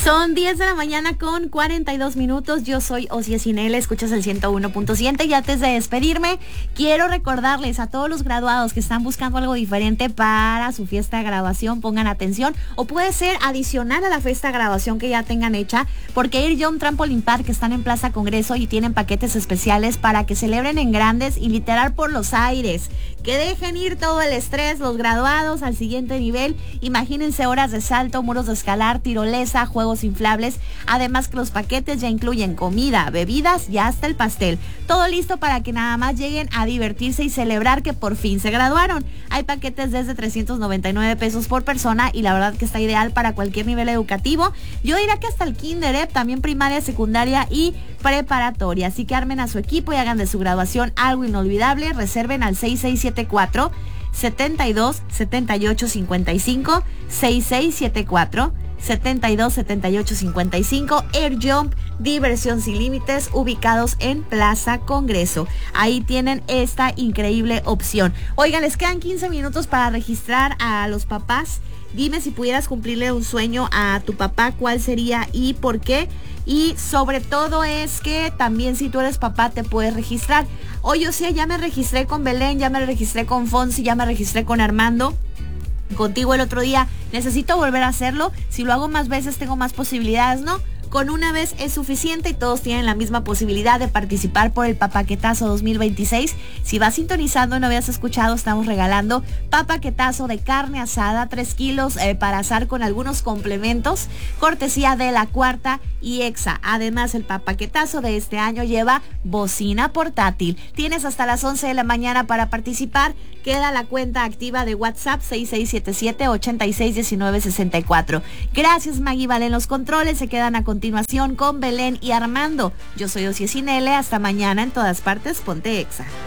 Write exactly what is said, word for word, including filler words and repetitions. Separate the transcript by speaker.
Speaker 1: Son diez de la mañana con cuarenta y dos minutos. Yo soy Osia Cinele, escuchas el ciento uno punto siete y antes de despedirme, quiero recordarles a todos los graduados que están buscando algo diferente para su fiesta de graduación, pongan atención, o puede ser adicional a la fiesta de graduación que ya tengan hecha, porque Air Jump Trampoline Park están en Plaza Congreso y tienen paquetes especiales para que celebren en grandes y literal por los aires. Que dejen ir todo el estrés, los graduados al siguiente nivel. Imagínense horas de salto, muros de escalar, tirolesa, juegos inflables. Además que los paquetes ya incluyen comida, bebidas y hasta el pastel. Todo listo para que nada más lleguen a divertirse y celebrar que por fin se graduaron. Hay paquetes desde trescientos noventa y nueve pesos por persona y la verdad que está ideal para cualquier nivel educativo. Yo diría que hasta el kinder, ¿eh? También primaria, secundaria y preparatoria. Así que armen a su equipo y hagan de su graduación algo inolvidable. Reserven al seis seis siete cuatro, setenta y dos, setenta y ocho cincuenta y cinco, seis seis siete cuatro, setenta y dos, setenta y ocho cincuenta y cinco. Air Jump, diversión sin límites, ubicados en Plaza Congreso. Ahí tienen esta increíble opción. Oigan, les quedan quince minutos para registrar a los papás. Dime si pudieras cumplirle un sueño a tu papá, ¿cuál sería y por qué? Y sobre todo es que también si tú eres papá te puedes registrar. Oye, o sea, ya me registré con Belén, ya me registré con Fonsi, ya me registré con Armando. Contigo el otro día, necesito volver a hacerlo. Si lo hago más veces tengo más posibilidades, ¿no? Con una vez es suficiente y todos tienen la misma posibilidad de participar por el Papaquetazo dos mil veintiséis. Si vas sintonizando y no habías escuchado, estamos regalando Papaquetazo de carne asada, tres kilos eh, para asar con algunos complementos, cortesía de La Cuarta y Exa. Además, el Papaquetazo de este año lleva bocina portátil. Tienes hasta las once de la mañana para participar. Queda la cuenta activa de WhatsApp seis seis siete siete, ocho seis uno nueve seis cuatro. Gracias, Maggie Vale en los controles. Se quedan a continuación con Belén y Armando. Yo soy Osia Cinele. Hasta mañana en todas partes. Ponte Exa.